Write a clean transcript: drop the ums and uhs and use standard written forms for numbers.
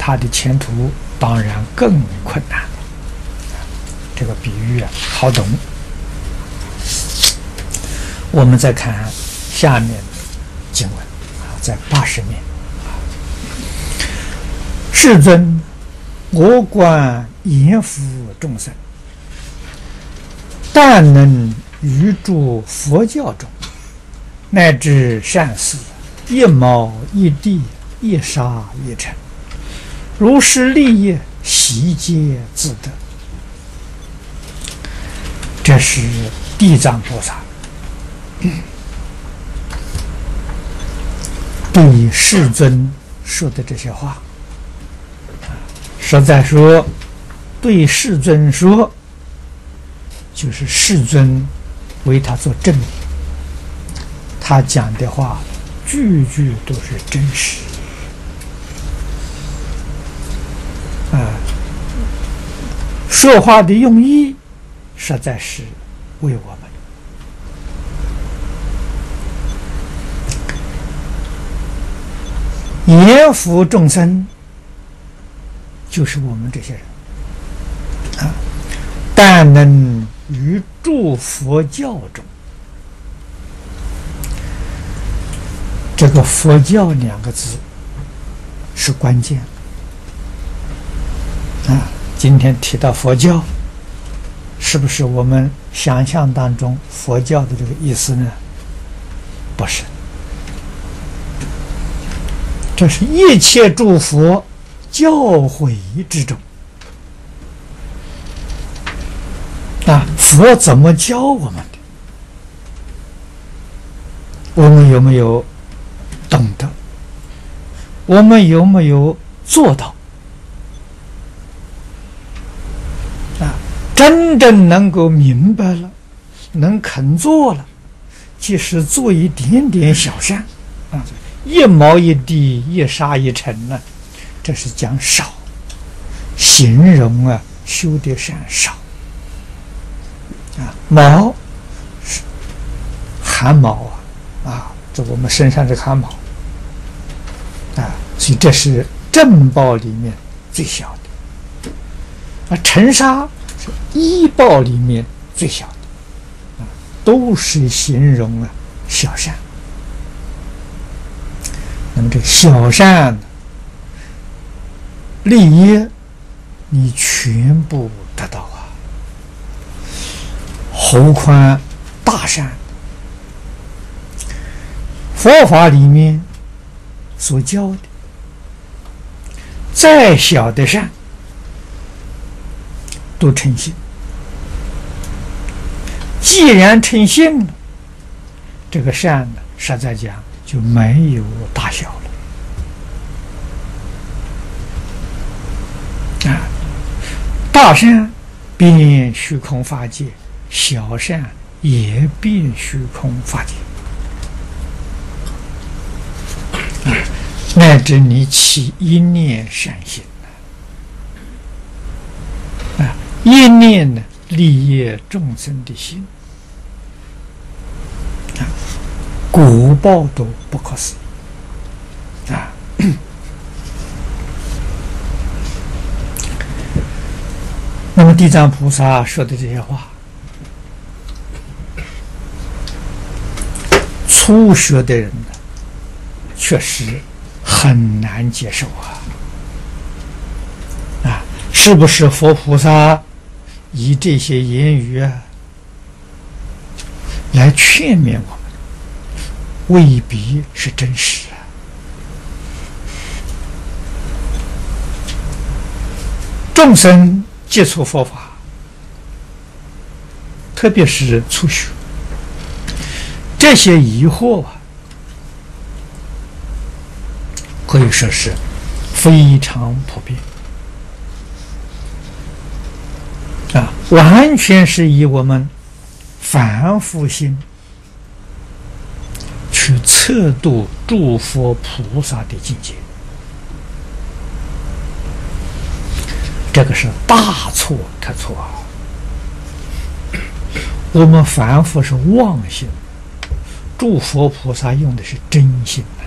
他的前途当然更困难了。这个比喻啊，好懂。我们再看下面的经文啊，在80面。世尊，我观严福众生，但能于诸佛教中，乃至善事，一毛一地，一沙一尘，如是利益，悉皆自得。这是地藏菩萨对世尊说的这些话。实在说，对世尊说，就是世尊为他做证明，他讲的话句句都是真实说话的用意实在是为我们严福众生，就是我们这些人但能于诸佛教中，这个佛教2个字是关键今天提到佛教，是不是我们想象当中佛教的这个意思呢？不是，这是一切诸佛教诲之中佛怎么教我们的，我们有没有懂得？我们有没有做到？真正能够明白了，能肯做了，即使做一点点小善一毛一地，一沙一尘呢，这是讲少，形容修的善少毛是汗毛这我们身上这汗毛所以这是正报里面最小的尘沙是依报里面最小的都是形容小善。那么这个小善利益你全部得到何况大善？佛法里面所教的再小的善都成性，既然成性了，这个善呢，实在讲就没有大小了大善遍虚空法界，小善也遍虚空法界乃至你起一念善心一念呢利益众生的心果报都不可思议那么地藏菩萨说的这些话，初学的人呢，确实很难接受是不是佛菩萨以这些言语来劝勉我们，未必是真实众生接触佛法，特别是初学，这些疑惑可以说是非常普遍完全是以我们凡夫心去测度诸佛菩萨的境界，这个是大错特错我们凡夫是妄心，诸佛菩萨用的是真心